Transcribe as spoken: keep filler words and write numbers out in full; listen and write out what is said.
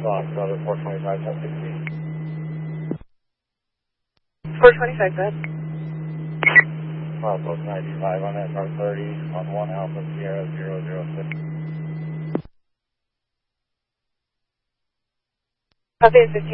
Fox, other four twenty-five, ten sixteen. four twenty-five, bed. Southwest ninety-five on S R thirty on one Alpha Sierra zero zero six. Copy fifteen.